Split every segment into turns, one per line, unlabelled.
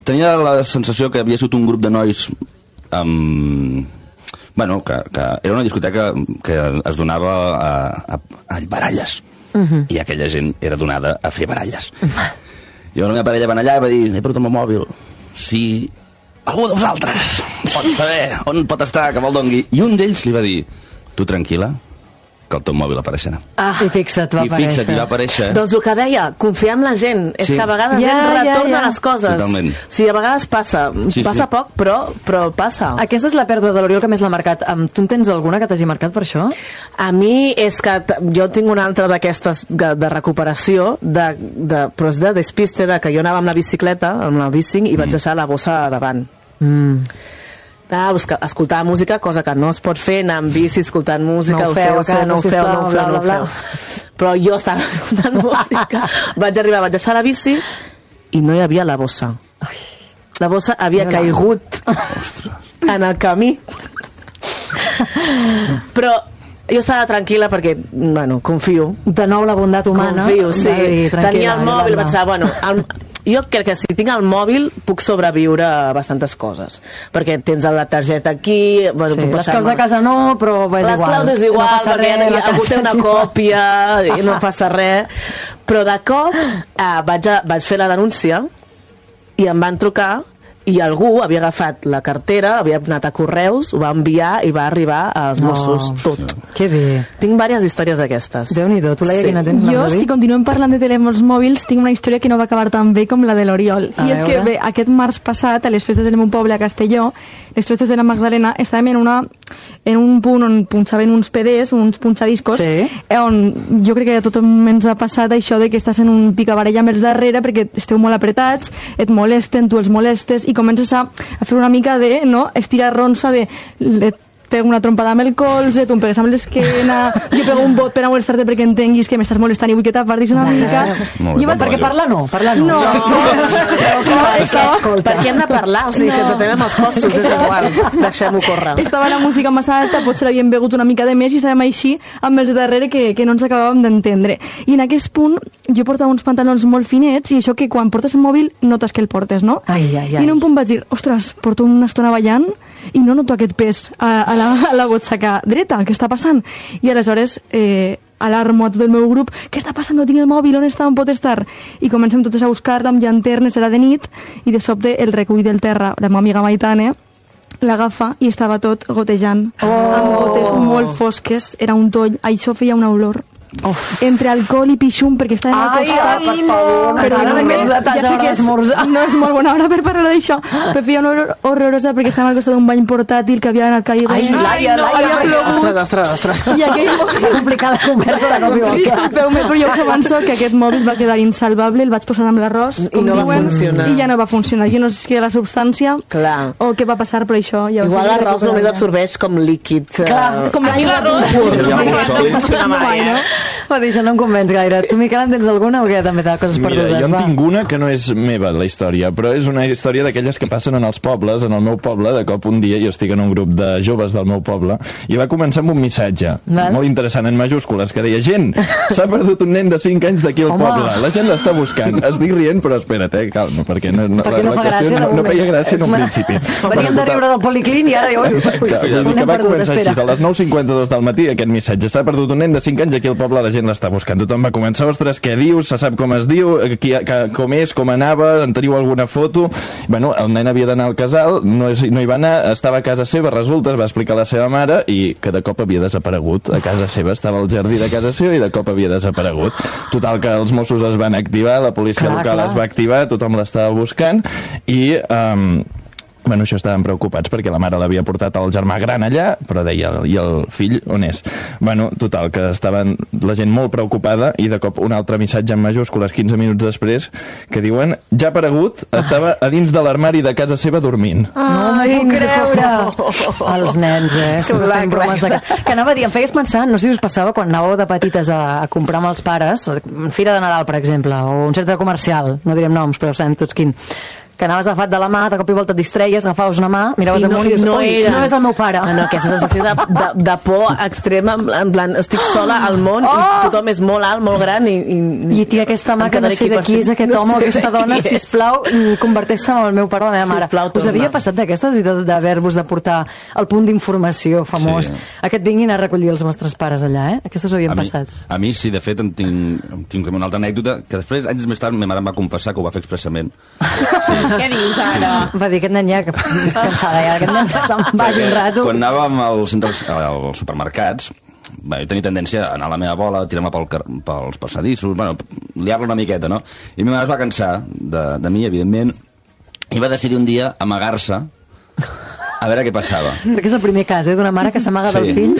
Tenia la sensació que havia sigut un grup de nois bueno, que era una discoteca que es donava a baralles. I aquella gent era donada a fer baralles. I la meva parella va allà i va dir: he portat el meu mòbil. Si algú de vosaltres pot saber on pot estar, que me'l dongui. I un d'ells li va dir: tu tranquil·la, que el teu mòbil apareixerà.
I fixa't, va aparèixer.
I va aparèixer.
Doncs el que deia, confiar en la gent. És que a vegades retorna les coses.
Totalment.
Sí, a vegades passa. Passa poc, però passa.
Aquesta és la pèrdua de l'Oriol que més l'ha marcat. Tu en tens alguna que t'hagi marcat per això?
A mi és que jo tinc una altra d'aquestes de recuperació, però és de despiste, que jo anava amb la bicicleta, amb la bici, i vaig deixar la bossa davant. Escoltar música, cosa que no es pot fer, anar amb bici escoltant música, no ho sé, no ho feu. Però jo estava escoltant música, vaig deixar la bici i no hi havia la bossa. La bossa havia caigut en el camí. Però jo estava tranquil·la perquè, bueno, confio.
De nou la bondat humana.
Confio, sí. Tenia el mòbil, vaig pensar, bueno, jo crec que si tinc el mòbil puc sobreviure a bastantes coses, perquè tens la targeta aquí,
les claus de casa no, però és igual.
Les claus és igual, no perquè algú té una còpia i no passa res. Però de cop vaig fer la denúncia i em van trucar i algú havia agafat la cartera, havia anat a correus, ho va enviar i va arribar als Mossos tot.
Que bé.
Tinc diverses històries d'aquestes.
Déu-n'hi-do, tu Laia, quina tens?
Jo, si continuem parlant de telèfons mòbils, tinc una història que no va acabar tan bé com la de l'Oriol. I és que bé, aquest març passat, a les festes del meu poble, a Castelló, les festes de la Magdalena, estàvem en un punt on punxaven uns PDs, uns punxadiscos, on jo crec que a tothom ens ha passat això de que estàs en un picabarell amb els darrere perquè esteu molt apretats, et molesten, tu els molestes, i comences a fer una mica de estirar ronça de pego una trompada amb el colze, tu em pegues amb l'esquena, jo pego un bot per a molestar-te perquè entenguis que m'estàs molestant i vull que t'apardis una mica.
Perquè parlar no.
Perquè hem de parlar, o sigui, si ens atrevem els cossos, és igual, deixem-ho córrer.
Estava la música massa alta, potser l'havíem begut una mica de més i estàvem així amb els darrere que no ens acabàvem d'entendre. I en aquest punt jo portava uns pantalons molt finets i això que quan portes el mòbil notes que el portes, no? I en un punt vaig dir, ostres, porto una estona ballant i no noto aquest pes a la butxaca dreta, què està passant? I aleshores alarmo a tot el meu grup, què està passant? No tinc el mòbil, on està, on pot estar? I comencem totes a buscar-lo amb llanternes, era de nit, i de sobte el recull del terra, la meva amiga Maitane, l'agafa i estava tot gotejant, amb gotes molt fosques, era un toll, això feia una olor entre alcohol i pixum perquè estàvem al costat.
Per favor,
no és molt bona hora per parlar d'això, però feia una olor horrorosa perquè estàvem al costat d'un bany portàtil que havia anat caient.
Ostres.
I aquell mòbil complicada la conversa
però jo us avanço que aquest mòbil va quedar insalvable, el vaig posar amb l'arròs
i no va funcionar
i ja no va funcionar. Jo no sé si era la substància o què va passar, però això ja
igual l'arròs només absorbeix com líquid,
com l'arròs
això no em convenç gaire. Tu, Miquel, en tens alguna o què? També t'ha coses perdudes?
Mira, jo en tinc una que no és meva, la història, però és una història d'aquelles que passen en els pobles. En el meu poble, de cop un dia, jo estic en un grup de joves del meu poble, i va començar amb un missatge molt interessant, en majúscules, que deia: gent, s'ha perdut un nen de 5 anys d'aquí al poble, la gent l'està buscant. Estic rient, però espera't, calma, perquè no feia gràcia en un principi.
Veníem de riure del Policlín i ara diu...
Que va començar així, a les 9:52 del matí, aquest missatge: s'ha perdut un nen de 5 anys aquí al poble, la gent l'està buscant. Tothom va començar: ostres, què dius? Se sap com es diu? Com és? Com anava? En teniu alguna foto? Bueno, el nen havia d'anar al casal, no hi va anar, estava a casa seva, resulta, es va explicar a la seva mare, i que de cop havia desaparegut a casa seva, estava al jardí de casa seva i de cop havia desaparegut. Total, que els Mossos es van activar, la policia local es va activar, tothom l'estava buscant i... Bueno, això estaven preocupats perquè la mare l'havia portat el germà gran allà, però deia, i el fill on és? Bueno, total, que estaven la gent molt preocupada i de cop un altre missatge en majúscules 15 minuts després que diuen: ja ha aparegut, estava a dins de l'armari de casa seva dormint.
No m'ho puc creure! Els nens, que anava a dir, em feies pensar, no sé si us passava quan anàveu de petites a comprar amb els pares, en Fira de Nadal, per exemple, o un centre comercial, no direm noms, però sabem tots quin, que anaves agafat de la mà, de cop i volta et distreies, agafaves una mà, miraves amunt i dius, no és el meu pare.
No, aquesta sensació de por extrema, en plan, estic sola al món i tothom és molt alt, molt gran
i tia, aquesta mà que no sé de qui és aquest home o aquesta dona, sisplau, converteix-se en el meu pare o la meva mare. Us havia passat d'aquestes i d'haver-vos de portar el punt d'informació famós? Aquest vinguin a recollir els vostres pares allà, Aquestes ho havien passat.
A mi sí, de fet, tinc una altra anècdota que després, anys més tard, ma mare em va confessar que ho va fer expressament.
Què dius ara?
Va dir, aquest nen ja cansada, aquest nen que se'n vagi un rato.
Quan anàvem als supermercats, jo tenia tendència a anar a la meva bola, a tirar-me pels passadissos, liar-la una miqueta, no? I ma mare es va cansar de mi, evidentment, i va decidir un dia amagar-se a veure què passava.
Perquè és el primer cas, d'una mare que s'amaga del fill.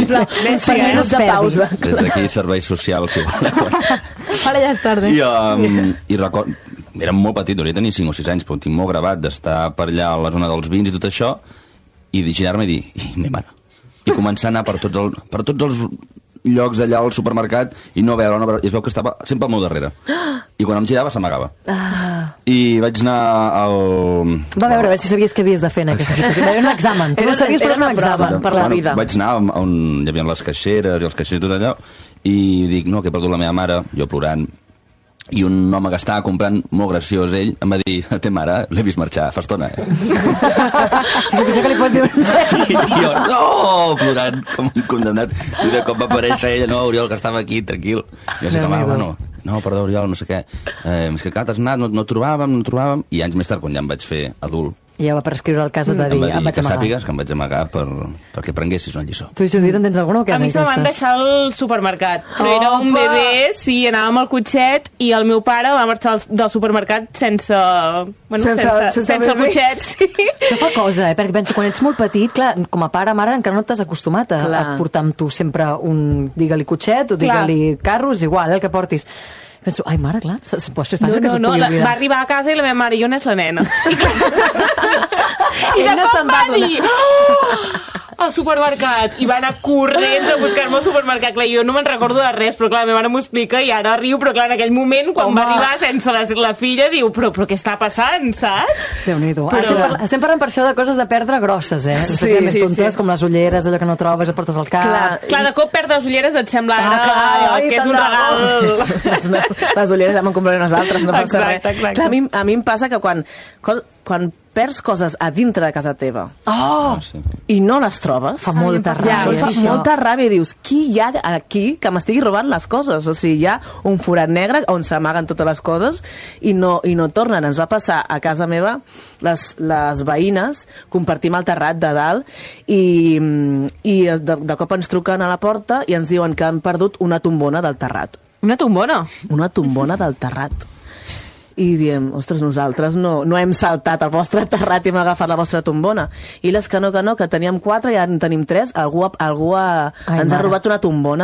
Des d'aquí, serveis socials, si voleu.
Ara ja és tard,
I record... Era molt petit, hauria de tenir 5 o 6 anys, però ho tinc molt gravat d'estar per allà a la zona dels vins i tot això, i de girar-me i dir, i ma mare. I començar a anar per tots els llocs allà al supermercat i no veure, i es veu que estava sempre al meu darrere. I quan em girava, s'amagava. I vaig anar al...
Va veure, a veure si sabies què havies de fer en aquesta situació. Va haver un examen. Tu no sabies, però és un examen
per la vida.
Vaig anar on hi havia les caixeres i els caixers i tot allò, i dic, no, que he perdut la meva mare, jo plorant, i un home que estava comprant, molt graciós ell, em va dir, la teva mare, l'he vist marxar fa estona,
És el pitjor que li pots dir.
I jo, no, plorant com un condemnat, i de cop va aparèixer ella, no, Oriol, que estava aquí, tranquil. I jo sé que, bueno, no, perdó, Oriol, no sé què, és que clar, t'has anat, no trobàvem, i anys més tard, quan ja em vaig fer adult,
i ja va prescriure el cas de dir,
em va dir
em vaig
que
amagar.
Sàpigues que em vaig amagar perquè prenguessis una lliçó.
Tu, Judit, en tens alguna o què?
A mi se m'han deixat al supermercat, però era un bebè, sí, anàvem al cotxet i el meu pare va marxar del supermercat sense el cotxet, sí.
Això fa cosa, perquè penso, quan ets molt petit, clar, com a pare, mare, encara no t'has acostumat a portar amb tu sempre un, digue-li cotxet o digue-li carro, és igual, el que portis. Penso, ai, mare, clar, pots fer fàcil que se't pugui oblidar.
Va arribar a casa i la meva mare i on és la nena? I
de cop va dir,
al supermercat, i va anar corrents a buscar-me al supermercat. Clar, jo no me'n recordo de res, però clar, la meva mare m'ho explica i ara riu, però clar, en aquell moment, quan va arribar sense la filla, diu, però què està passant, saps?
Déu-n'hi-do. Estem parlant per això de coses de perdre grosses,
Sí,
més tontes, com les ulleres, allò que no trobes, et portes al cap.
Clar, de cop perdre les ulleres et sembla ara que és un regal.
Les ulleres ja me'n compraré unes altres, no passa res.
Exacte.
Clar, a mi em passa que quan perds coses a dintre de casa teva i no les trobes,
fa molta ràbia.
Fa molta ràbia i dius, qui hi ha aquí que m'estigui robant les coses? O sigui, hi ha un forat negre on s'amaguen totes les coses i no tornen. Ens va passar a casa meva, les veïnes compartim el terrat de dalt i de cop ens truquen a la porta i ens diuen que han perdut una tombona del terrat.
Una tombona?
Una tombona del terrat. I diem, ostres, nosaltres no hem saltat al vostre terrat i hem agafat la vostra tombona. I les que no, que teníem 4 i ara en tenim 3, algú ens ha robat una tombona.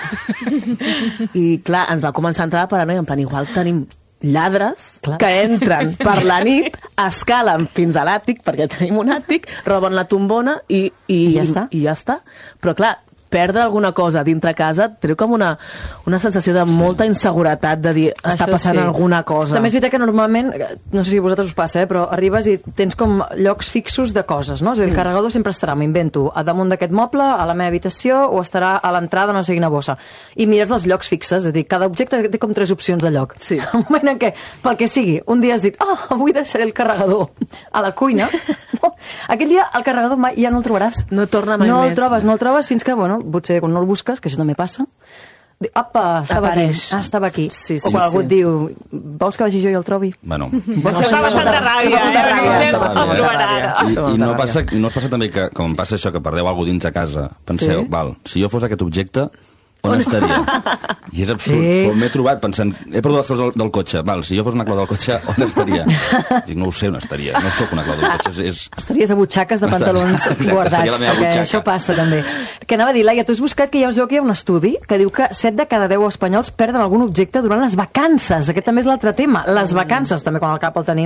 I clar, ens va començar a entrar la paranoia, en plan, igual tenim lladres que entren per la nit, escalen fins a l'àtic, perquè tenim un àtic, roben la tombona i ja està. Però clar, perdre alguna cosa dintre casa treu com una sensació de molta inseguretat, de dir, està passant alguna cosa.
També és veritat que normalment, no sé si a vosaltres us passa, però arribes i tens com llocs fixos de coses, no? És a dir, el carregador sempre estarà, m'invento, a damunt d'aquest moble, a la meva habitació, o estarà a l'entrada, no sé quina bossa. I mires els llocs fixes, és a dir, cada objecte té com 3 opcions de lloc.
Sí.
Un moment en què, pel que sigui, un dia has dit, avui deixaré el carregador a la cuina. No, aquell dia el carregador mai ja no el trobaràs.
No torna mai més.
No el trobes fins que, bueno, potser quan no el busques, que això també passa, apa, estava aquí.
Sí,
o quan algú et diu, vols que vagi jo i el trobi?
Bueno.
Això fa bastanta ràbia.
I no us passa també que, com passa això, que perdeu alguna dins a casa, penseu, si jo fos aquest objecte, on estaria? I és absurd, però m'he trobat pensant, he perdut les coses del cotxe, si jo fos una clau del cotxe, on estaria? Dic, no ho sé on estaria, no sóc una clau del cotxe.
Estaries a butxaques de pantalons guardats, perquè això passa també. Que anava a dir, Laia, tu has buscat que ja us veu que hi ha un estudi que diu que 7 de cada 10 espanyols perden algun objecte durant les vacances. Aquest també és l'altre tema, les vacances, també quan al cap el tenim,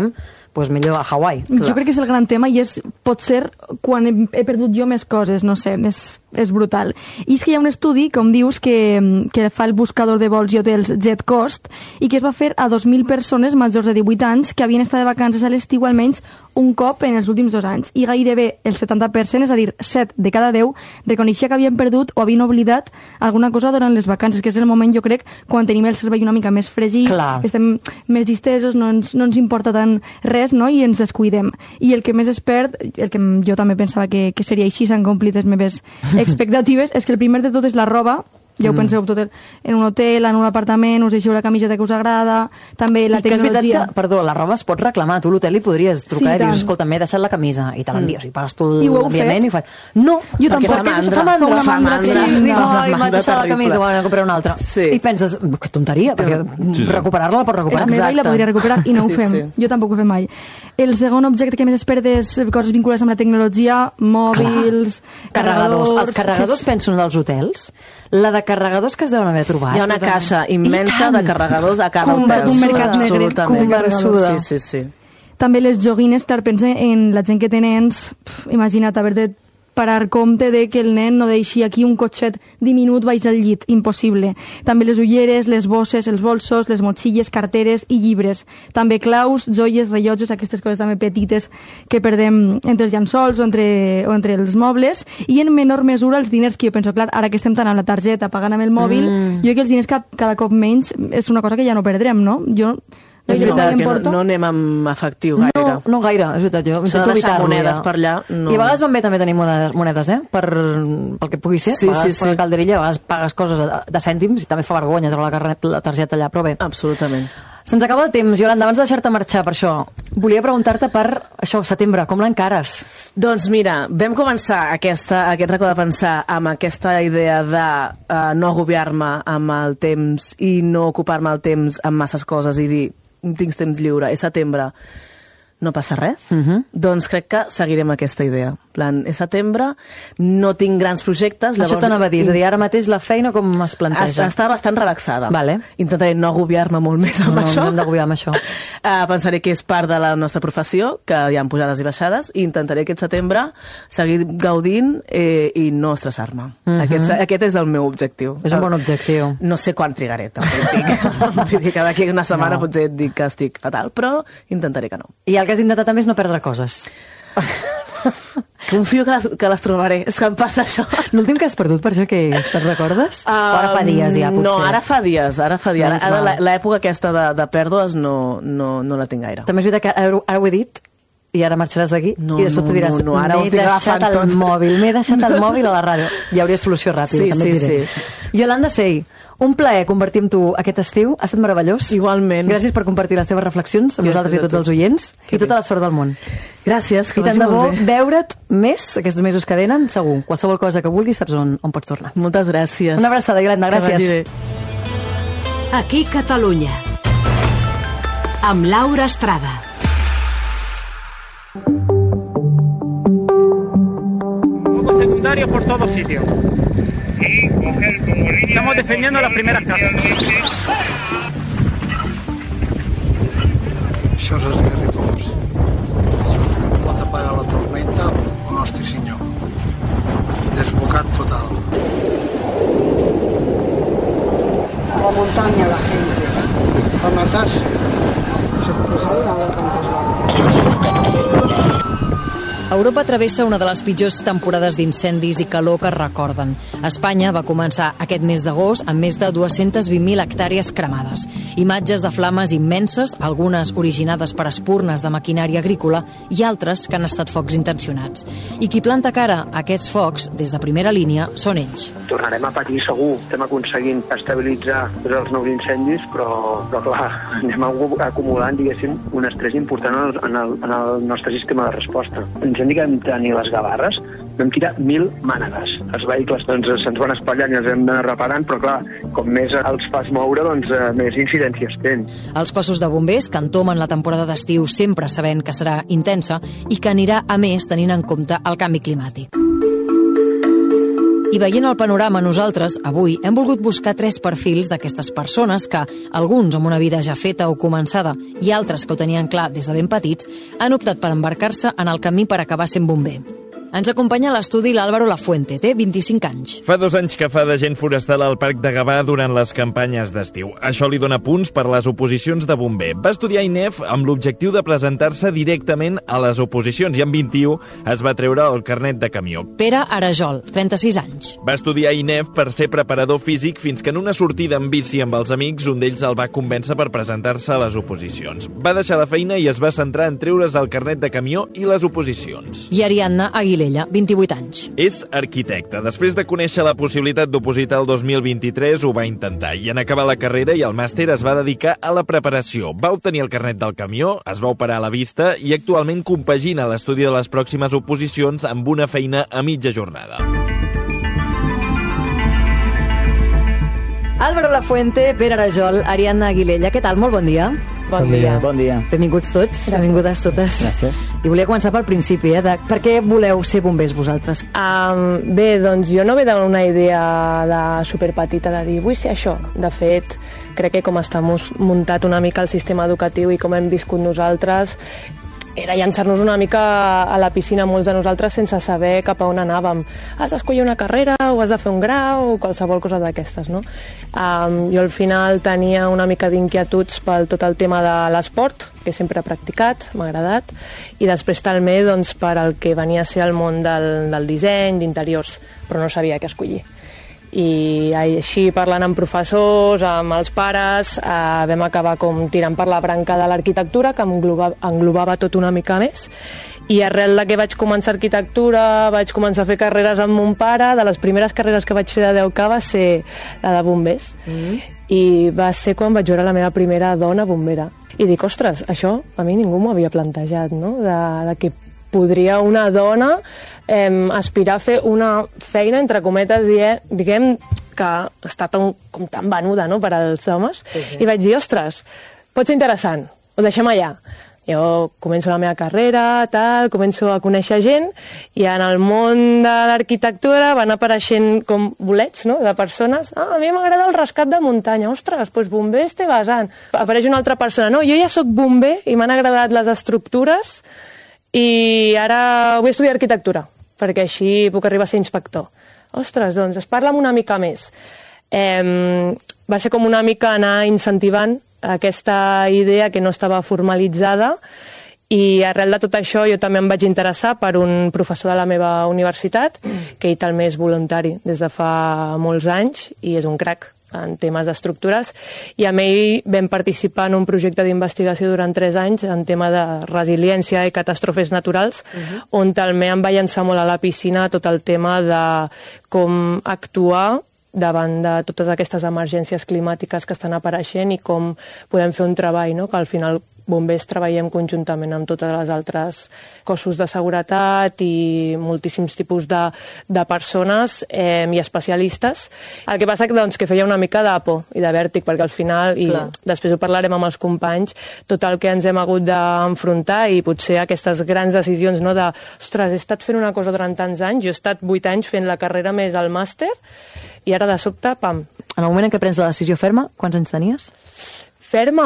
doncs millor a Hawaii.
Jo crec que és el gran tema i potser quan he perdut jo més coses, no sé, és brutal. I és que hi ha un estudi, com dius, que fa el buscador de vols i hotels JetCost i que es va fer a 2.000 persones majors de 18 anys que havien estat de vacances a l'estiu almenys un cop en els últims 2 anys. I gairebé el 70%, és a dir, 7 de cada 10, reconeixia que havien perdut o havien oblidat alguna cosa durant les vacances, que és el moment, jo crec, quan tenim el cervell una mica més fregit, estem més distesos, no ens importa tant res, no?, i ens descuidem. I el que més es perd, el que jo també pensava que seria així, s'han complit les meves expectatives, és que el primer de tot és la roba. Ja ho penseu tot en un hotel, en un apartament, us deixeu la camiseta que us agrada, també la tecnologia...
I que és veritat que, perdó, la roba es pot reclamar. Tu a l'hotel li podries trucar i dius, escolta, m'he deixat la camisa, i te l'envies, i pagues tu l'enviament i fas... No, jo tampoc, perquè fa mandra. Sí, dius, m'haig deixat la camisa, bueno, comprar una altra. I penses, que tonteria, perquè recuperar-la la pots recuperar.
És meva i la podria recuperar, i no ho fem. Jo tampoc ho fem mai. El segon objecte que més es perd és coses vinculades amb la tecnologia, mòbils, carregadors...
Els carregadors penso en els hotels. La de carregadors que es deuen haver trobat.
Hi ha una caixa immensa de carregadors a cada hotel.
Un mercat negre convençuda.
Sí.
També les joguines, clar, pensa en la gent que té nens, imagina't haver de parar compte de que el nen no deixi aquí un cotxet diminut baix al llit, impossible. També les ulleres, les bosses, els bolsos, les motxilles, carteres i llibres. També claus, joies, rellotges, aquestes coses també petites que perdem entre els llençols o entre els mobles, i en menor mesura els diners, que jo penso, clar, ara que estem tant amb la targeta pagant amb el mòbil, jo crec que els diners cada cop menys és una cosa que ja no perdrem, no?
És veritat que no anem amb efectiu gaire.
No gaire, és veritat. Jo
intento evitar-ho monedes per allà.
I a vegades van bé també tenir monedes, pel que pugui ser. A vegades per la calderilla, a vegades pagues coses de cèntims i també fa vergonya treure la targeta allà, però bé.
Absolutament.
Se'ns acaba el temps, Iolanda, abans de deixar-te marxar per això. Volia preguntar-te per això, setembre, com l'encares?
Doncs mira, vam començar aquest racó de pensar amb aquesta idea de no agobiar-me amb el temps i no ocupar-me el temps amb masses coses i dir, tinc temps lliure, és setembre, no passa res, doncs crec que seguirem aquesta idea. En plan, és setembre, no tinc grans projectes...
Això t'anava a dir, és a dir, ara mateix la feina com es planteja?
Està bastant relaxada.
Vale.
Intentaré no agobiar-me molt més amb això.
No hem d'agobiar amb això.
Pensaré que és part de la nostra professió, que hi ha pujades i baixades, i intentaré aquest setembre seguir gaudint i no estressar-me. Aquest és el meu objectiu.
És un bon objectiu.
No sé quan trigaré, també et dic. Vull dir que d'aquí una setmana potser et dic que estic fatal, però intentaré que no.
I el que has intentat també és no perdre coses.
Confio que les trobaré. És que em passa això.
L'últim que has perdut per això què és? Te'n recordes? O ara fa dies ja, potser?
No, ara fa dies. Ara l'època aquesta de pèrdues no la tinc gaire.
També és veritat que ara ho he dit i ara marxaràs d'aquí i de sobte diràs m'he deixat el mòbil a la ràdio. Hi hauria solució ràpida, també et diré. Iolanda Sey, un plaer compartir amb tu aquest estiu. Ha estat meravellós.
Igualment.
Gràcies per compartir les teves reflexions amb nosaltres i tots els oients. I tota la sort del món.
Gràcies, que
vagi molt bé. I tant de bo veure't més aquests mesos que venen, segur. Qualsevol cosa que vulguis saps on pots tornar.
Moltes gràcies.
Una abraçada, Iolanda. Gràcies.
Aquí Catalunya. Amb Laura Estrada.
Grupos secundarios por todos sitios. Estamos defendiendo las primeras casas.
Això és esgarrifós. Pot apagar la tormenta o nostre senyor. Desbocat total. A la montaña la gente. Para matarse. Se puede salir a ver tantas balas.
Europa travessa una de les pitjors temporades d'incendis i calor que es recorden. Espanya va començar aquest mes d'agost amb més de 220.000 hectàrees cremades. Imatges de flames immenses, algunes originades per espurnes de maquinària agrícola i altres que han estat focs intencionats. I qui planta cara a aquests focs, des de primera línia, són ells.
Tornarem a patir segur. Estem aconseguint estabilitzar els nous incendis, però clar, anem acumulant, diguéssim, un estrès important en el nostre sistema de resposta. L'incendi que vam tenir les Gavarres, vam tirar 1.000 mànegues. Els vehicles se'ns van espatllant i els hem d'anar reparant, però clar, com més els fas moure, més incidències tens.
Els cossos de bombers que entomen la temporada d'estiu sempre sabent que serà intensa i que anirà a més tenint en compte el canvi climàtic. I veient el panorama, nosaltres, avui, hem volgut buscar 3 perfils d'aquestes persones que, alguns amb una vida ja feta o començada i altres que ho tenien clar des de ben petits, han optat per embarcar-se en el camí per acabar sent bomber. Ens acompanya a l'estudi l'Álvaro Lafuente, té 25 anys.
Fa 2 anys que fa d'agent forestal al Parc de Gavà durant les campanyes d'estiu. Això li dona punts per les oposicions de bomber. Va estudiar INEF amb l'objectiu de presentar-se directament a les oposicions i amb 21 es va treure el carnet de camió.
Pere Arajol, 36 anys.
Va estudiar INEF per ser preparador físic fins que en una sortida en bici amb els amics un d'ells el va convèncer per presentar-se a les oposicions. Va deixar la feina i es va centrar en treure's el carnet de camió i les oposicions.
I Ariadna Aguilella, 28 anys.
És arquitecte. Després de conèixer la possibilitat d'opositar el 2023, ho va intentar i en acabar la carrera i el màster es va dedicar a la preparació. Va obtenir el carnet del camió, es va operar a la vista i actualment compagina l'estudi de les pròximes oposicions amb una feina a mitja jornada.
Álvaro Lafuente, Pere Arajol, Ariadna Aguilella, què tal? Molt bon dia.
Bon dia. Bon dia.
Benvinguts tots, benvingudes totes.
Gràcies.
I volia començar pel principi, de per què voleu ser bombers vosaltres?
Bé, doncs jo no ve d'una idea de superpetita de dir vull ser això. De fet, crec que com està muntat una mica el sistema educatiu i com hem viscut nosaltres, era llançar-nos una mica a la piscina molts de nosaltres sense saber cap a on anàvem. Has d'escollir una carrera o has de fer un grau o qualsevol cosa d'aquestes, no? Jo al final tenia una mica d'inquietuds pel tot el tema de l'esport, que sempre he practicat, m'ha agradat, i després també doncs, per el que venia a ser el món del disseny, d'interiors, però no sabia què escollir. I així parlant amb professors, amb els pares, vam acabar com tirant per la branca de l'arquitectura, que englobava tot una mica més, i arrel de que vaig començar arquitectura, vaig començar a fer carreres amb mon pare. De les primeres carreres que vaig fer de 10K va ser la de bombers, i va ser quan vaig veure la meva primera dona bombera. I dic, ostres, això a mi ningú m'ho havia plantejat, no? De que podria una dona aspirar a fer una feina, entre cometes, diguem, que està com tan venuda, no?, per als homes. Sí. I vaig dir, ostres, pot ser interessant, ho deixem allà. Jo començo la meva carrera, començo a conèixer gent, i en el món de l'arquitectura van apareixent com bolets, no?, de persones. A mi m'agrada el rescat de muntanya. Ostres, doncs bombers té vessant. Apareix una altra persona. No, jo ja sóc bomber i m'han agradat les estructures i ara vull estudiar arquitectura, perquè així puc arribar a ser inspector. Ostres, doncs es parla una mica més. Va ser com una mica anar incentivant aquesta idea que no estava formalitzada, i arrel de tot això jo també em vaig interessar per un professor de la meva universitat, que ell també és voluntari des de fa molts anys i és un crac en temes d'estructures, i amb ell vam participar en un projecte d'investigació durant 3 anys en tema de resiliència i catàstrofes naturals, on també em va llançar molt a la piscina tot el tema de com actuar davant de totes aquestes emergències climàtiques que estan apareixent i com podem fer un treball, no?, que al final bombers treballem conjuntament amb totes les altres cossos de seguretat i moltíssims tipus de persones i especialistes. El que passa doncs, que feia una mica de por i de vèrtic, perquè al final, i després ho parlarem amb els companys, tot el que ens hem hagut d'enfrontar i potser aquestes grans decisions, no?, de, ostres, he estat fent una cosa durant tants anys, jo he estat 8 anys fent la carrera més el màster, i ara de sobte, pam.
En el moment en què prens la decisió ferma, quants anys tenies?
Ferma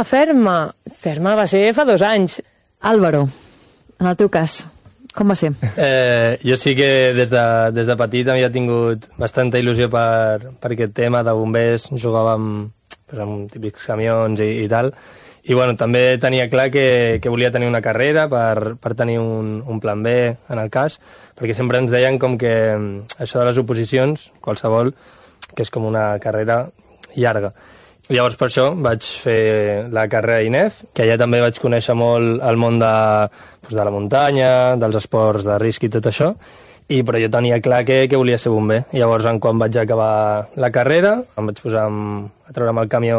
va ser fa 2 anys.
Álvaro, en el teu cas, com va ser?
Jo sí que des de petit havia tingut bastanta il·lusió per aquest tema de bombers, jugava amb típics camions i tal, i bueno, també tenia clar que volia tenir una carrera per tenir un plan B en el cas, perquè sempre ens deien com que això de les oposicions, qualsevol, que és com una carrera llarga. Llavors per això vaig fer la carrera d'INEF, que allà també vaig conèixer molt el món de la muntanya, dels esports de risc i tot això, però jo tenia clar que volia ser bomber. Llavors, quan vaig acabar la carrera, em vaig posar a treure'm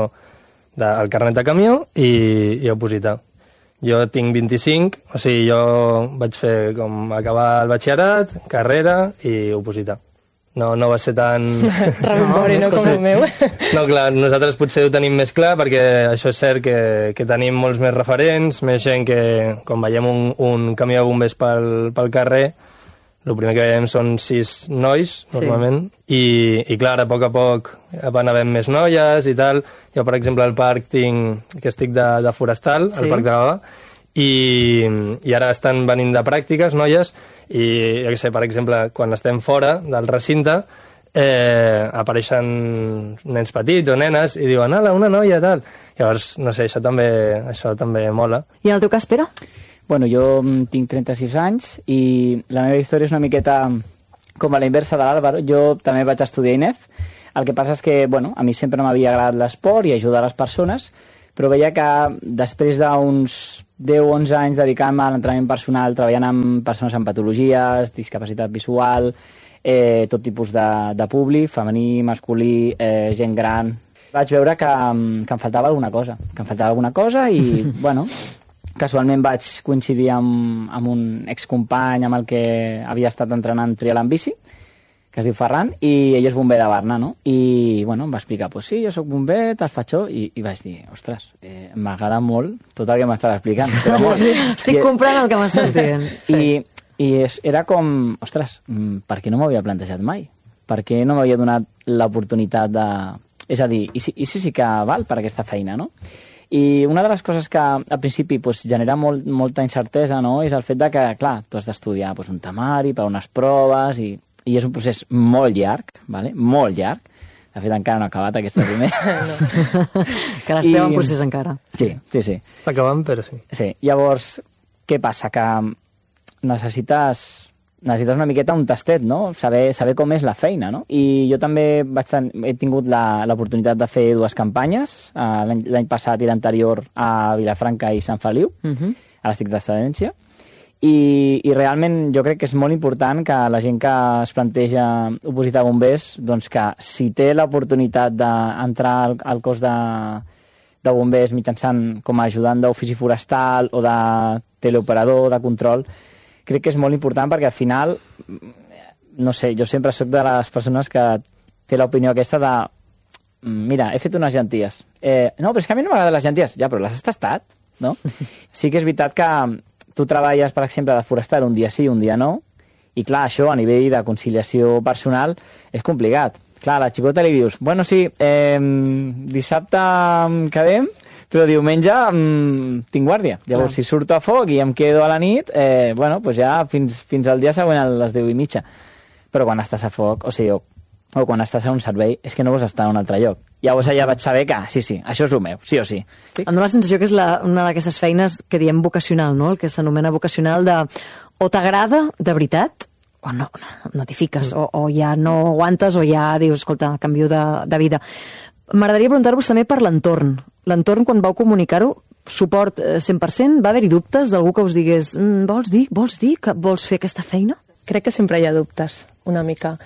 el carnet de camió i a opositar. Jo tinc 25, o sigui, jo vaig fer com acabar el batxillerat, carrera i opositar. No va ser tan...
Rebombori, no com el meu.
No, clar, nosaltres potser ho tenim més clar, perquè això és cert que tenim molts més referents, més gent que, quan veiem un camió de bombers pel carrer, el primer que veiem són 6 nois, normalment, i clar, a poc van havent més noies i tal. Jo, per exemple, al parc estic de forestal, al Parc de Gavà, i ara estan venint de pràctiques, noies, i jo què sé, per exemple, quan estem fora del recinte, apareixen nens petits o nenes i diuen, ala, una noia, tal. Llavors, no sé, això també mola.
I en el teu cas, Pere?
Bueno, jo tinc 36 anys i la meva història és una miqueta com a la inversa de l'Àlvaro. Jo també vaig estudiar INEF. El que passa és que, bueno, a mi sempre m'havia agradat l'esport i ajudar les persones, però veia que després d'uns 10-11 anys dedicant-me a l'entrenament personal, treballant amb persones amb patologies, discapacitat visual, tot tipus de públic, femení, masculí, gent gran, vaig veure que em faltava alguna cosa, i, bueno, casualment vaig coincidir amb un excompany amb el que havia estat entrenant trial en bici, que es diu Ferran, i ell és bomber de Barna, no? I, bueno, em va explicar, pues sí, jo soc bomber, te'l faig jo, i vaig dir, ostres, m'agrada molt tot el que m'estàs explicant. Però molt.
Estic comprant el que m'estàs dient.
I era com, ostres, per què no m'ho havia plantejat mai? Per què no m'havia donat l'oportunitat de... És a dir, i si sí que val per aquesta feina, no? I una de les coses que al principi genera molta incertesa, no?, és el fet de que, clar, tu has d'estudiar un temari per unes proves i és un procés molt llarg, vale? Molt llarg. De fet, encara no ha acabat aquesta primera.
Que l'esteu en procés encara.
Sí.
Està acabant, però sí.
Sí. Llavors, què passa? Que necessites una miqueta un tastet, no? Saber com és la feina, no? I jo també he tingut l'oportunitat de fer 2 campanyes, l'any passat i l'anterior a Vilafranca i Sant Feliu, a l'Estic d'Excedència, i realment jo crec que és molt important que la gent que es planteja opositar a bombers, doncs que si té l'oportunitat d'entrar al cos de bombers mitjançant com a ajudant d'ofici forestal o de teleoperador, de control, crec que és molt important perquè al final, no sé, jo sempre soc de les persones que té l'opinió aquesta de mira, he fet unes llenties. No, però és que a mi no m'agraden les llenties. Ja, però les has tastat, no? Sí que és veritat que tu treballes, per exemple, de forestal un dia sí, un dia no, i clar, això a nivell de conciliació personal és complicat. Clar, a la xicota li dius, bueno, sí, dissabte quedem, però diumenge tinc guàrdia. Llavors, si surto a foc i em quedo a la nit, bueno, doncs ja fins al dia següent a les 10:30. Però quan estàs a foc, o sigui, o quan estàs a un servei, és que no vols estar en un altre lloc. Llavors ja vaig saber que sí, això és el meu, sí o sí.
Em dóna la sensació que és una d'aquestes feines que diem vocacional, no? El que s'anomena vocacional de o t'agrada de veritat o no t'hi fiques, o ja no aguantes o ja dius, escolta, canvio de vida. M'agradaria preguntar-vos també per l'entorn. L'entorn, quan vau comunicar-ho, suport 100%? Va haver-hi dubtes d'algú que us digués vols dir que vols fer aquesta feina?
Crec que sempre hi ha dubtes, una mica.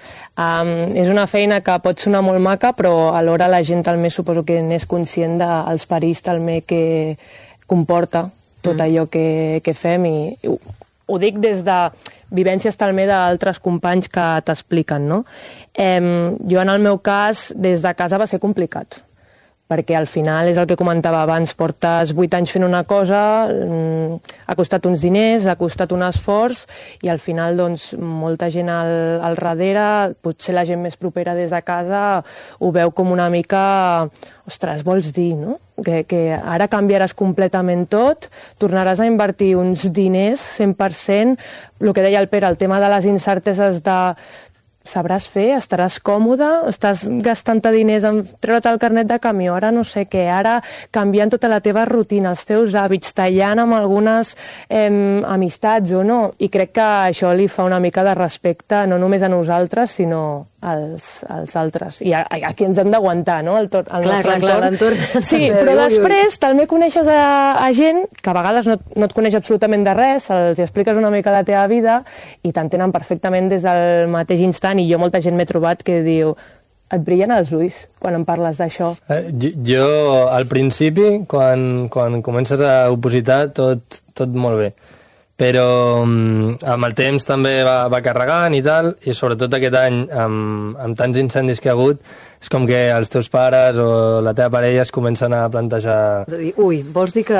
És una feina que pot sonar molt maca, però alhora la gent també suposo que n'és conscient dels perills també que comporta tot allò que fem, i ho dic des de vivències també d'altres companys que t'expliquen, no? Jo, en el meu cas, des de casa va ser complicat, perquè al final és el que comentava abans, portes 8 anys fent una cosa, ha costat uns diners, ha costat un esforç, i al final doncs molta gent al darrere, potser la gent més propera des de casa, ho veu com una mica, ostres, vols dir, no? Que ara canviaràs completament tot, tornaràs a invertir uns diners 100%, el que deia el Pere, el tema de les incerteses de sabràs fer, estaràs còmode, estàs gastant-te diners en treure't el carnet de camió, ara no sé què, ara canviant tota la teva rutina, els teus hàbits, tallant amb algunes amistats o no, i crec que això li fa una mica de respecte no només a nosaltres, sinó als altres, i a qui ens hem d'aguantar, no? El nostre entorn. Sí, però després també coneixes a gent que a vegades no et coneix absolutament de res, els expliques una mica la teva vida i t'entenen perfectament des del mateix instant, i jo molta gent m'he trobat que diu et brillen els ulls quan em parles d'això.
Jo, al principi, quan comences a opositar, tot molt bé. però amb el temps també va carregant i tal, i sobretot aquest any, amb tants incendis que hi ha hagut, és com que els teus pares o la teva parella es comencen a plantejar...
Ui, vols dir que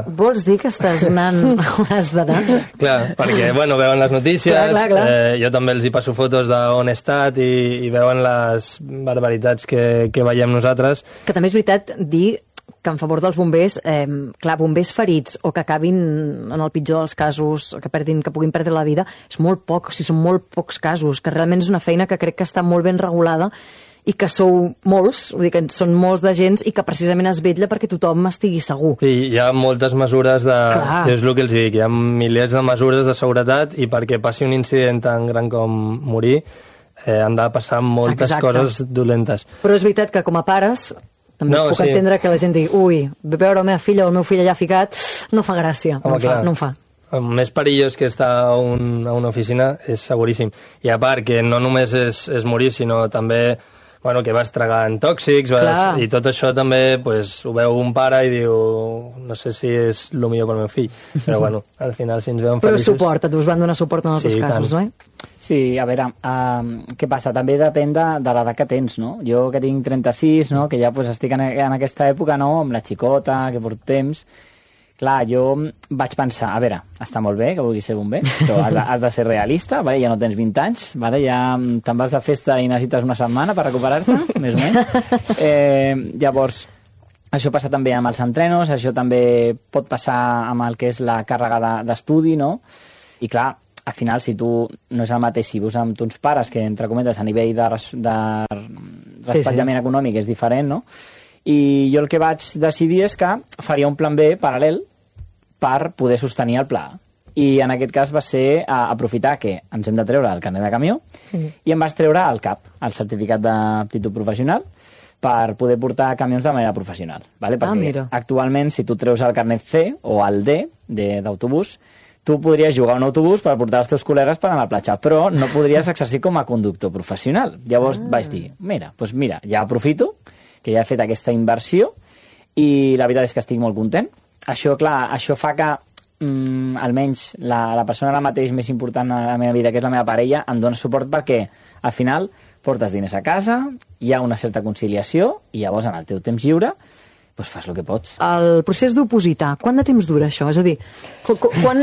estàs anant on has d'anar?
Clar, perquè, bueno, veuen les notícies,
clar.
Jo també els hi passo fotos d'on he estat i veuen les barbaritats que veiem nosaltres.
Que també és veritat dir que en favor dels bombers, bombers ferits o que acabin en el pitjor dels casos, que puguin perdre la vida, és molt poc, són molt pocs casos, que realment és una feina que crec que està molt ben regulada i que sou molts, vull dir que són molts d'agents i que precisament es vetlla perquè tothom estigui segur.
Sí, hi ha moltes mesures és el que els dic, hi ha milers de mesures de seguretat i perquè passi un incident tan gran com morir han de passar moltes coses dolentes.
Però és veritat que com a pares també puc entendre que la gent digui ui, veure la meva filla o el meu fill allà ficat no fa gràcia, no em fa.
El més perillós que estar a una oficina és seguríssim. I a part que no només és morir, sinó també que vas tragant tòxics i tot això també ho veu un pare i diu no sé si és el millor pel meu fill, però al final si ens veuen feliços...
Però us van donar suport en els dos casos, no?
Sí, a veure, què passa? També depèn de l'edat que tens, no? Jo que tinc 36, no? Que ja estic en aquesta època, no? Amb la xicota, que porto temps... Clar, jo vaig pensar, a veure, està molt bé que vulguis ser bomber, però has de ser realista, vale? Ja no tens 20 anys, vale? Ja te'n vas de festa i necessites una setmana per recuperar-te, més o menys. Llavors, això passa també amb els entrenos, això també pot passar amb el que és la càrrega d'estudi, no? I clar, al final, si tu no és el mateix si vius amb tons pares, que entre cometes a nivell de respatllament econòmic és diferent, no? I jo el que vaig decidir és que faria un plan B paral·lel per poder sostenir el pla. I en aquest cas va ser aprofitar que ens hem de treure el carnet de camió i em vaig treure el CAP, el certificat d'aptitud professional, per poder portar camions de manera professional. ¿vale? Perquè actualment, si tu treus el carnet C o el D d'autobús, tu podries jugar a un autobús per portar els teus col·legues per anar a la platja, però no podries exercir com a conductor professional. Llavors vaig dir, mira, ja aprofito que ja he fet aquesta inversió i la veritat és que estic molt content. Això, clar, això fa que almenys la persona ara mateix més important a la meva vida, que és la meva parella, em dona suport perquè al final portes diners a casa, hi ha una certa conciliació i llavors en el teu temps lliure fas el que pots.
El procés d'opositar, quant de temps dura això? És a dir, quan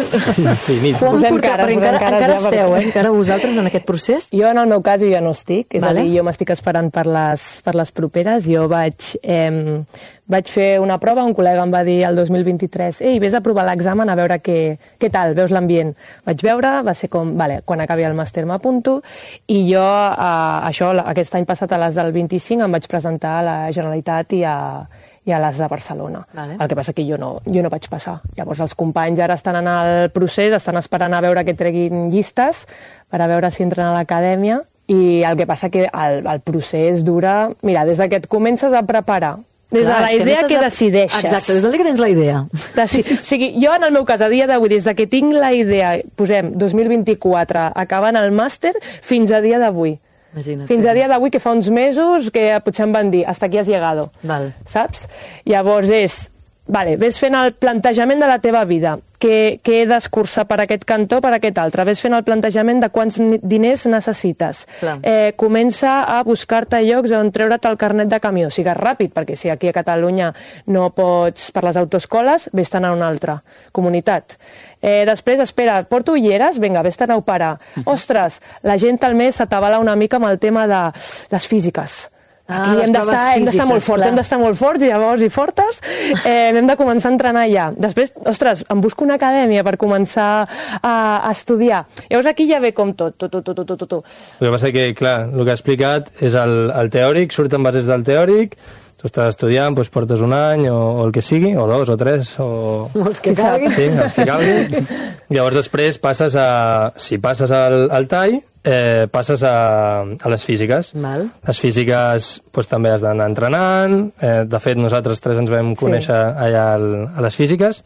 encara esteu, encara vosaltres en aquest procés?
Jo en el meu cas ja no estic, és a dir, jo m'estic esperant per les properes. Jo vaig fer una prova, un col·lega em va dir el 2023 ei, vés a provar l'examen a veure què tal, veus l'ambient. Vaig veure, va ser com, vale, quan acabi el màster m'apunto, i jo aquest any passat a les del 25 em vaig presentar a la Generalitat i a les de Barcelona. El que passa que jo no vaig passar. Llavors els companys ara estan en el procés, estan esperant a veure que treguin llistes per a veure si entren a l'acadèmia, i el que passa que el procés dura... Mira, des que et comences a preparar, des de la idea que decideixes.
Exacte, des del dia que tens la idea.
O sigui, jo en el meu cas, a dia d'avui, des que tinc la idea, posem 2024, acabant el màster, fins a dia d'avui. Fins a dia d'avui, que fa uns mesos que potser em van dir, hasta aquí has llegado, saps? Llavors ves fent el plantejament de la teva vida, què he d'escurçar per aquest cantó, per aquest altre, ves fent el plantejament de quants diners necessites, comença a buscar-te llocs on treure't el carnet de camió, sigues ràpid, perquè si aquí a Catalunya no pots per les autoescoles, vés-te'n a una altra comunitat. Després, espera, porto ulleres? Vinga, vés-te'n a operar. Ostres, la gent també s'atabala una mica amb el tema de les físiques. Aquí hem d'estar molt forts, i llavors i fortes, hem de començar a entrenar ja. Després, ostres, em busco una acadèmia per començar a estudiar. Llavors aquí ja ve com tot.
El que passa que, clar, el que ha explicat és el teòric, surten bases del teòric, tu estàs estudiant, doncs portes un any o el que sigui, o 2 o 3 o
els que calguin.
Sí, els que calguin. Llavors després passes si passes al tall, passes a les físiques. Les físiques també has d'anar entrenant. De fet, nosaltres 3 ens vam conèixer allà a les físiques.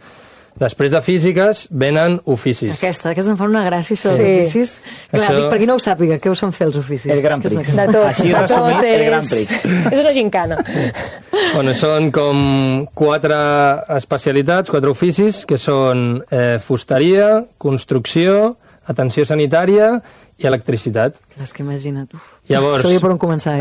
Després de físiques venen oficis.
Aquests em fan una gràcia, això dels oficis. Clar,
Això...
dic, per qui no ho sàpiga, què ho són fer els oficis?
El Gran Prix.
De tot.
Així resumit, el Gran Prix.
És una gincana.
Bueno, són com 4 especialitats, 4 oficis, que són fusteria, construcció, atenció sanitària i electricitat.
És que imagina't,
Llavors,
sabia per on començar.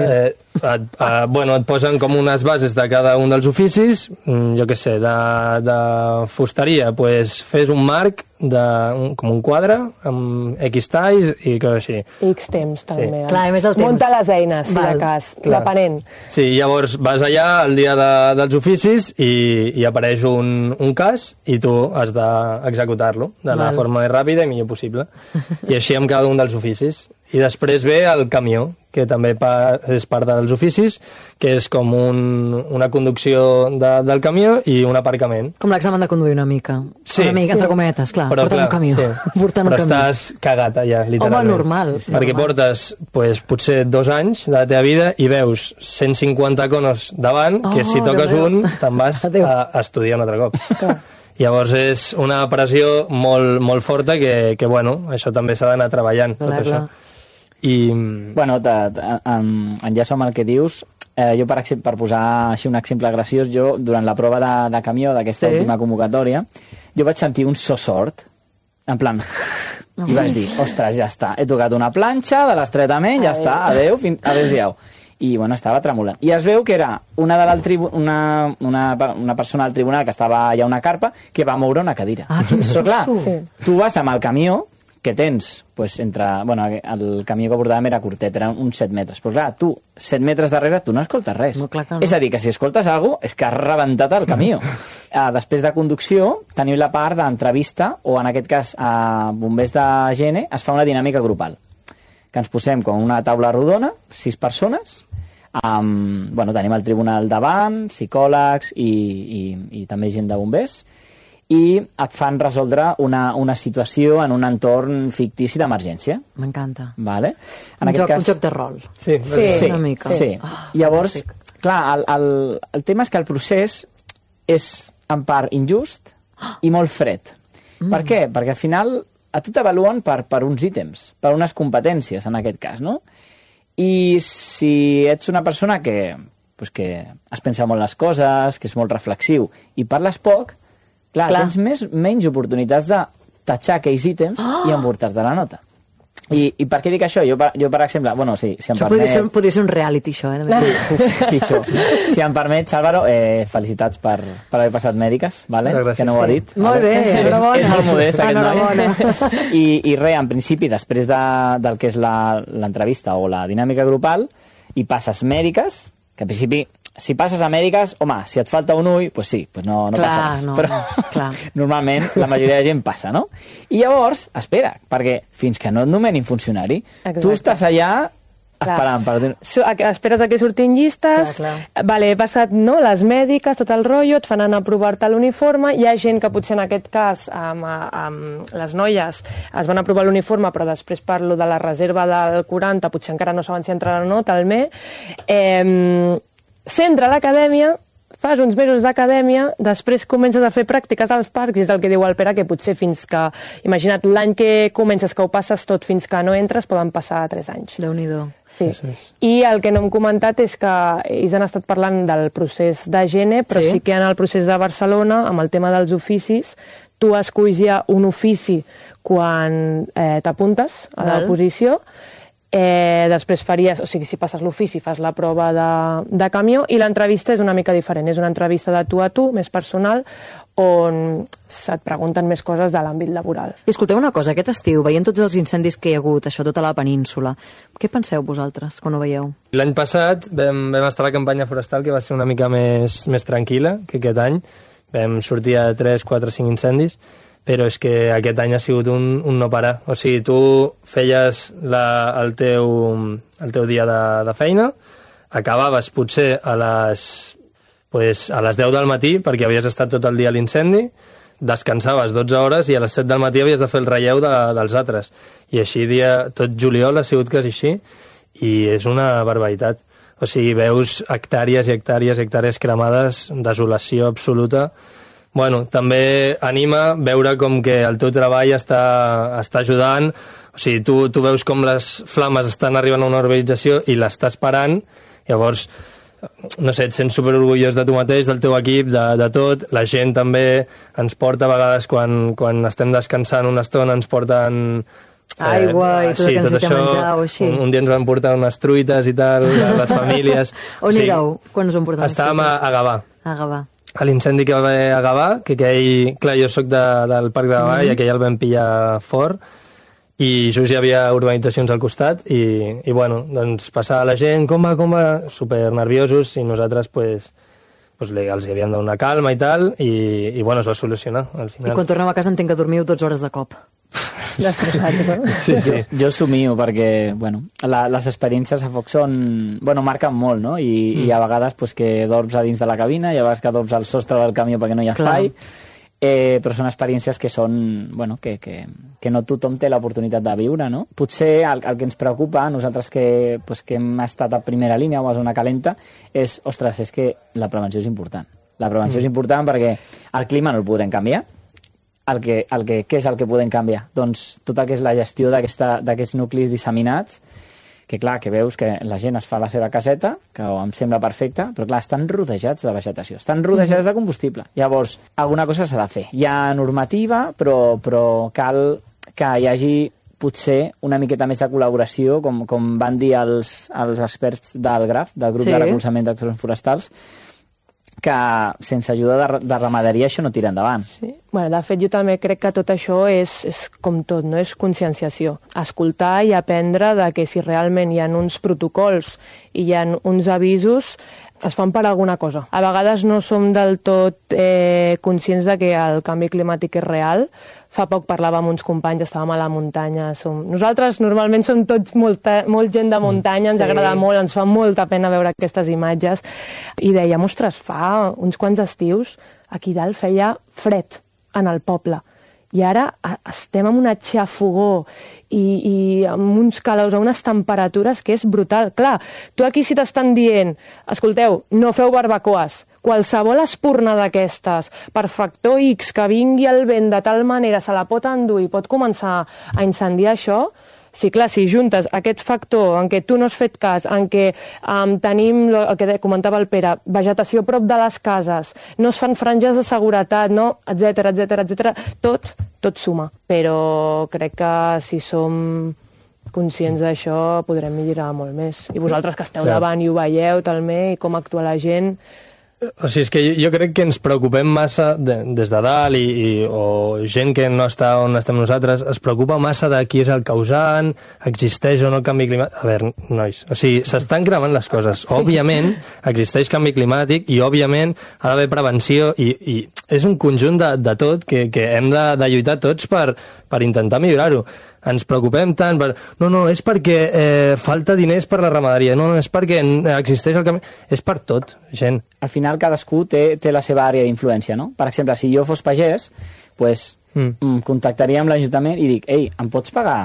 et posen com unes bases de cada un dels oficis, jo què sé, de fusteria, pues, fes un marc com un quadre amb X talls i coses així.
X temps, també.
Clar, a més el temps.
Munta les eines, si de cas, depenent.
Sí, llavors vas allà el dia dels oficis i apareix un cas i tu has d'executar-lo de la forma més ràpida i millor possible. I així amb cada un dels oficis. I després ve el camió, que també és part dels oficis, que és com una conducció del camió i un aparcament.
Com l'examen de conduir una mica.
Sí.
Una mica, entre cometes, clar.
Però,
portant un camió.
Sí.
Portant un
però
camió.
estàs cagat allà, literalment.
Home, normal.
Perquè portes potser 2 anys de la teva vida i veus 150 conos davant, que si toques un te'n vas a estudiar un altre cop. Llavors és una pressió molt, molt forta que bueno, això també s'ha d'anar treballant, tot això. I...
Bueno, enllaço amb el que dius, jo per posar així un exemple graciós, jo durant la prova de camió d'aquesta última convocatòria, jo vaig sentir un so sort, en plan, i vaig dir, ostres, ja està, he tocat una planxa de l'estretament, ja està, adéu-siau. I, bueno, estava tremolant. I es veu que era una persona del tribunal que estava allà a una carpa que va moure una cadira.
Ah, quin susto!
Però clar, tu vas amb el camió que tens, pues, bueno, el camió que portàvem era curtet, eren uns 7 metres, però clar, tu, 7 metres darrere, tu no escoltes res.
No, clar que no.
És a dir, que si escoltes alguna cosa, és que has rebentat el camió. Després de conducció, teniu la part d'entrevista, o en aquest cas, a bombers de Gene, es fa una dinàmica grupal, que ens posem com una taula rodona, 6 persones, bueno, tenim el tribunal davant, psicòlegs i també gent de bombers, i et fan resoldre una situació en un entorn fictici d'emergència.
M'encanta.
Vale?
Un joc de rol.
Sí,
una mica.
Sí. Llavors, clar, el tema és que el procés és en part injust i molt fred. Per què? Perquè al final a tu t'avaluen per uns ítems, per unes competències, en aquest cas, no? I si ets una persona que es pensa molt les coses, que és molt reflexiu i parles poc, clar, tens menys oportunitats de tatxar aquells ítems i emportar-te la nota. I per què dic això? Jo per exemple, bueno, sí, si em permet...
Això podria ser un reality, això,
Sí, pitjor. Si em permet, Álvaro, felicitats per haver passat mèdiques, vale? Que no ho ha dit.
Molt bé, enhorabona.
És molt modest, aquest noi. I res, en principi, després del que és l'entrevista o la dinàmica grupal, i passes mèdiques, que en principi... Si passes a mèdiques, home, si et falta un ull, doncs sí, doncs no passa res. Però normalment la majoria de gent passa, no? I llavors, espera, perquè fins que no et nomenin funcionari, tu estàs allà esperant per dir...
Esperes que surtin llistes, vale, he passat les mèdiques, tot el rotllo, et fan anar a provar-te l'uniforme, hi ha gent que potser en aquest cas, amb les noies, es van a provar l'uniforme, però després parlo de la reserva del 40, potser encara no saben si entraran o no, talment. S'entra a l'acadèmia, fas uns mesos d'acadèmia, després comences a fer pràctiques als parcs, i és el que diu el Pere, que potser fins que, imagina't, l'any que comences, que ho passes tot fins que no entres, poden passar 3 anys.
Déu-n'hi-do.
Sí. I el que no hem comentat és que ells han estat parlant del procés de Gene, però sí que en el procés de Barcelona, amb el tema dels oficis, tu esculls ja un ofici quan t'apuntes a la posició, després faries, o sigui, si passes l'ofici fas la prova de camió, i l'entrevista és una mica diferent, és una entrevista de tu a tu, més personal, on se't pregunten més coses de l'àmbit laboral.
I escolteu una cosa, aquest estiu, veient tots els incendis que hi ha hagut, això, tota la península, què penseu vosaltres quan ho veieu?
L'any passat vam estar a la campanya forestal, que va ser una mica més tranquil·la que aquest any. Vam sortir a 3, 4, 5 incendis, però és que aquest any ha sigut un no parar. O sigui, tu feies el teu dia de feina, acabaves potser a les 10 del matí, perquè havies estat tot el dia a l'incendi, descansaves 12 hores i a les 7 del matí havies de fer el relleu dels altres. I així tot juliol ha sigut quasi així, i és una barbaritat. O sigui, veus hectàrees i hectàrees i hectàrees cremades, desolació absoluta, bueno, també anima veure com que el teu treball està ajudant. O sigui, tu veus com les flames estan arribant a una urbanització i l'estàs parant, llavors, no sé, et sents superorgullós de tu mateix, del teu equip, de tot. La gent també ens porta a vegades, quan estem descansant una estona, ens porten
aigua i tot el que necessitem menjar o així.
Un dia ens van portar unes truites i tal, les famílies.
On éreu quan us van portar?
Estàvem a Gavà.
A Gavà.
A l'incendi que va haver a Gavà, que aquell... Clar, jo soc del Parc de Gavà i aquell el vam pillar fort, i just hi havia urbanitzacions al costat, i bueno, doncs passava la gent, com va, super nerviosos, i nosaltres, pues els hi havíem de donar calma i tal, i bueno, es va solucionar al final.
I quan torneu a casa entenc que dormiu 12 hores de cop. Destrossat, no?
Sí.
Jo somio perquè, bueno, les experiències a foc marquen molt, no? I a vegades pues, que dorms a dins de la cabina, i a vegades que dorms al sostre del camió perquè no hi ha espai, però són experiències que són, bueno, que no tothom té l'oportunitat de viure, no? Potser el que ens preocupa, nosaltres que hem estat a primera línia o a zona calenta, és que la prevenció és important. La prevenció és important perquè el clima no el podrem canviar. Què és el que podem canviar? Doncs tot el que és la gestió d'aquests nuclis disseminats, que clar, que veus que la gent es fa la seva caseta, que em sembla perfecta, però clar, estan rodejats de vegetació, estan rodejats de combustible. Llavors, alguna cosa s'ha de fer. Hi ha normativa, però cal que hi hagi potser una miqueta més de col·laboració, com van dir els experts del GRAF, del Grup de Recolzament d'Accions Forestals, que sense ajuda de ramaderia això no tira endavant.
Sí. Bueno, de fet, jo també crec que tot això és com tot, no? És conscienciació. Escoltar i aprendre de que si realment hi ha uns protocols i hi ha uns avisos, es fan per alguna cosa. A vegades no som del tot conscients de que el canvi climàtic és real. Fa poc parlava amb uns companys, estàvem a la muntanya. Nosaltres normalment som tots molt gent de muntanya, ens agrada molt, ens fa molta pena veure aquestes imatges. I dèiem, ostres, fa uns quants estius aquí dalt feia fred en el poble. I ara estem amb una xafogó i amb uns calors, a unes temperatures que és brutal. Clar, tu aquí si t'estan dient, escolteu, no feu barbacoes, qualsevol espurna d'aquestes, per factor X, que vingui el vent de tal manera, se la pot endur i pot començar a incendiar això, sí, clar, si juntes aquest factor en què tu no has fet cas, en què tenim, el que comentava el Pere, vegetació prop de les cases, no es fan franges de seguretat, no? Etcètera, tot suma. Però crec que si som conscients d'això podrem millorar molt més. I vosaltres que esteu davant i ho veieu també, i com actua la gent...
O sigui, és que jo crec que ens preocupem massa des de dalt o gent que no està on estem nosaltres es preocupa massa de qui és el causant, existeix o no el canvi climàtic. A veure, nois, o sigui, s'estan cremant les coses. Òbviament existeix canvi climàtic i òbviament ha d'haver prevenció i és un conjunt de tot que hem de lluitar tots per intentar millorar-ho. Ens preocupem tant per... No, és perquè falta diners per la ramaderia. No, és perquè existeix el canvi... És per tot, gent.
Al final cadascú té la seva àrea d'influència, no? Per exemple, si jo fos pagès, pues, contactaria amb l'Ajuntament i dic, ei, em pots pagar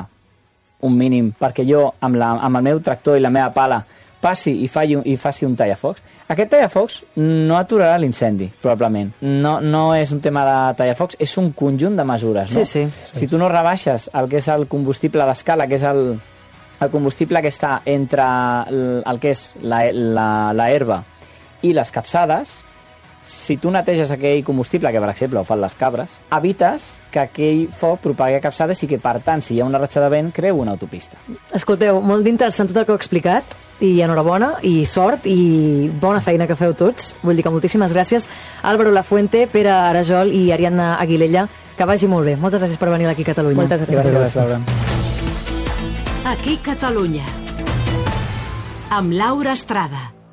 un mínim perquè jo amb el meu tractor i la meva pala passi i faci un tallafocs? Aquest tallafocs no aturarà l'incendi, probablement. No és un tema de tallafocs, és un conjunt de mesures, no?
Sí.
Si tu no rebaixes el que és el combustible d'escala, que és el combustible que està entre el que és la herba i les capçades, si tu neteges aquell combustible, que per exemple ho fan les cabres, evites que aquell foc propagui a capçades i que, per tant, si hi ha una ratxa de vent, creu una autopista.
Escolteu, molt d'interessant tot el que heu explicat, i enhorabona, i sort, i bona feina que feu tots. Vull dir que moltíssimes gràcies. Álvaro Lafuente, Pere Arajol i Ariadna Aguilella. Que vagi molt bé. Moltes gràcies per venir aquí a Catalunya.
Moltes gràcies.
Laura.
Aquí Catalunya. Amb Laura Estrada.